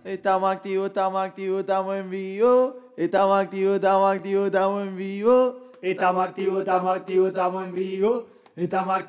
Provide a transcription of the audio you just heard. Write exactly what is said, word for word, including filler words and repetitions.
Estamos activos, estamos activos, estamos en vivo. Estamos activos, estamos activos, estamos en vivo. Estamos activos, estamos activos, estamos en vivo. Estamos activos.